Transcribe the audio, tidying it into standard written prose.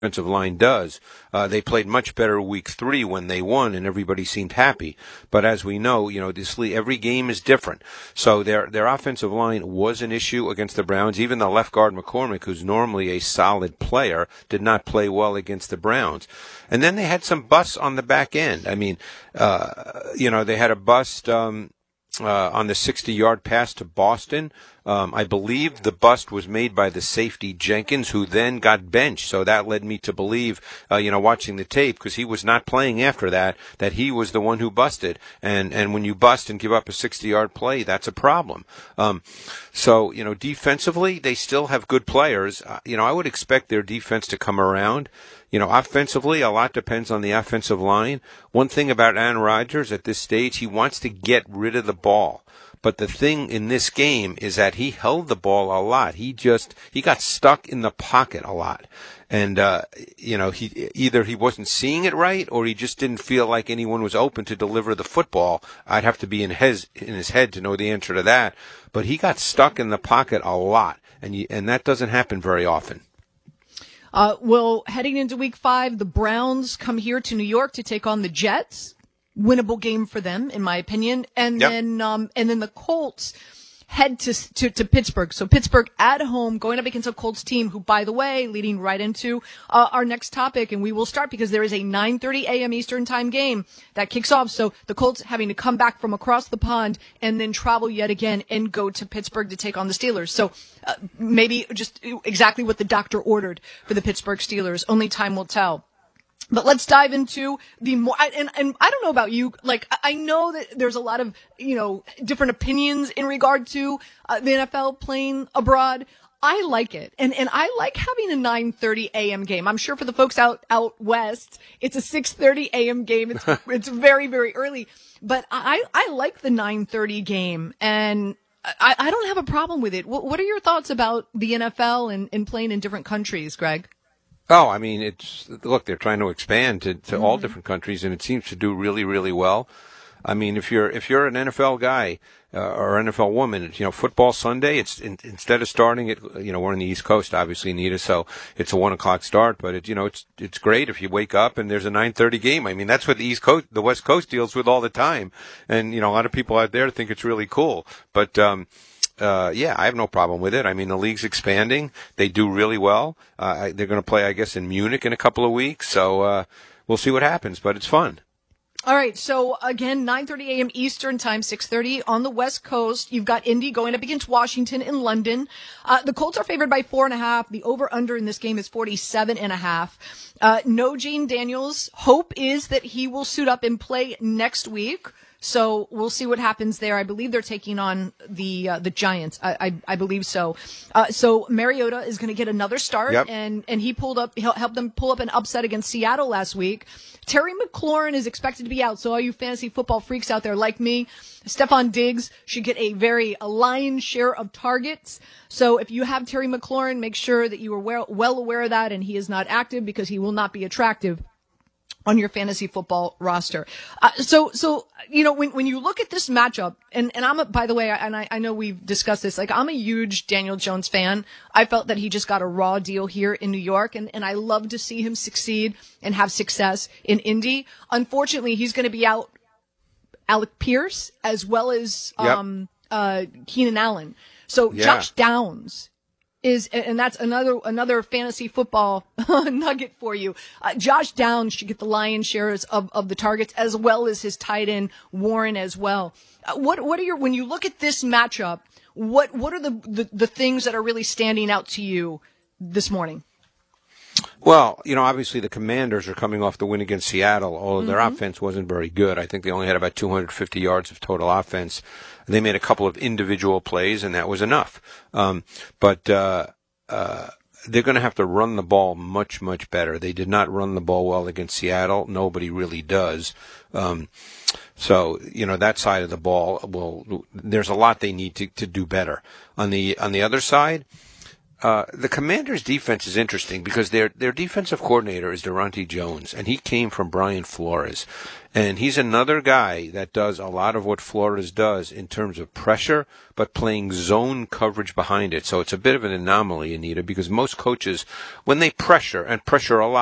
offensive line does. They played much better week 3 when they won, and everybody seemed happy. But as we know, every game is different. So their offensive line was an issue against the Browns. Even the left guard McCormick, who's normally a solid player, did not play well against the Browns. And then they had some busts on the back end. I mean, they had a bust on the 60-yard pass to Boston. I believe the bust was made by the safety Jenkins, who then got benched. So that led me to believe, watching the tape, because he was not playing after that he was the one who busted. And when you bust and give up a 60-yard play, that's a problem. So defensively, they still have good players. I would expect their defense to come around. Offensively, a lot depends on the offensive line. One thing about Aaron Rodgers at this stage, he wants to get rid of the ball. But the thing in this game is that he held the ball a lot. He got stuck in the pocket a lot. And, he wasn't seeing it right, or he just didn't feel like anyone was open to deliver the football. I'd have to be in his head to know the answer to that. But he got stuck in the pocket a lot. And that doesn't happen very often. Heading into week 5, the Browns come here to New York to take on the Jets. Winnable game for them, in my opinion. And then the Colts head to Pittsburgh. So Pittsburgh at home, going up against a Colts team who, by the way, leading right into our next topic, and we will start because there is a 9:30 a.m. Eastern time game that kicks off. So the Colts having to come back from across the pond and then travel yet again and go to Pittsburgh to take on the Steelers. So maybe just exactly what the doctor ordered for the Pittsburgh Steelers. Only time will tell. But let's dive into the more, and I don't know about you, like, I know that there's a lot of, different opinions in regard to the NFL playing abroad. I like it. And I like having a 9:30 a.m. game. I'm sure for the folks out west, it's a 6:30 a.m. game. It's very, very early. But I like the 9:30 game, and I don't have a problem with it. What are your thoughts about the NFL and playing in different countries, Greg? Oh, I mean, they're trying to expand to all different countries, and it seems to do really, really well. I mean, if you're an NFL guy or NFL woman, football Sunday, it's instead of starting at, we're on the East Coast, obviously, Nita, so it's a 1:00 start, but it's great if you wake up and there's a 9:30 game. I mean, that's what the West Coast deals with all the time, and a lot of people out there think it's really cool, but I have no problem with it. I mean, the league's expanding. They do really well. They're going to play, I guess, in Munich in a couple of weeks. So we'll see what happens, but it's fun. All right. So again, 9:30 a.m. Eastern time, 6:30 on the West Coast. You've got Indy going up against Washington in London. The Colts are favored by 4.5. The over/under in this game is 47.5. No Jane Daniels. Hope is that he will suit up and play next week. So we'll see what happens there. I believe they're taking on the Giants. I believe so. So Mariota is going to get another start, yep. and he helped them pull up an upset against Seattle last week. Terry McLaurin is expected to be out. So all you fantasy football freaks out there like me, Stephon Diggs should get a lion's share of targets. So if you have Terry McLaurin, make sure that you are well aware of that, and he is not active because he will not be attractive on your fantasy football roster. When you look at this matchup, and by the way, I know we've discussed this, like, I'm a huge Daniel Jones fan. I felt that he just got a raw deal here in New York, and I love to see him succeed and have success in Indy. Unfortunately, he's going to be out Alec Pierce as well as, Keenan Allen. So Josh Downs and that's another fantasy football nugget for you. Josh Downs should get the lion's shares of the targets, as well as his tight end Warren as well. What are when you look at this matchup, what are the things that are really standing out to you this morning? Well, obviously the Commanders are coming off the win against Seattle, although their offense wasn't very good. I think they only had about 250 yards of total offense. They made a couple of individual plays, and that was enough. But they're going to have to run the ball much, much better. They did not run the ball well against Seattle. Nobody really does. So, that side of the ball, there's a lot they need to do better. On the other side, The Commanders' defense is interesting because their defensive coordinator is Durante Jones, and he came from Brian Flores. And he's another guy that does a lot of what Flores does in terms of pressure, but playing zone coverage behind it. So it's a bit of an anomaly, Anita, because most coaches, when they pressure, and pressure a lot,